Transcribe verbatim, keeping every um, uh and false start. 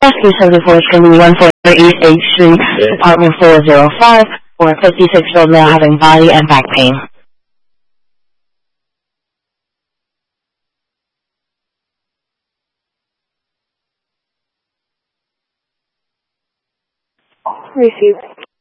Rescue seventy-four Trinity one four East H Street, apartment four oh five, for a fifty-six-year-old male having body and back pain. Received.